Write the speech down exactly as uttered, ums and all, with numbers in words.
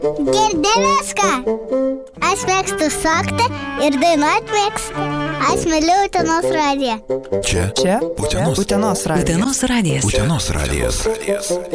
Girdi viską. Aš mėgstu sakti ir dainuot mėgstu. Aš myliu Utenos radiją. Čia? Čia? Utenos. Utenos radijas. Utenos radijas. Utenos radijas.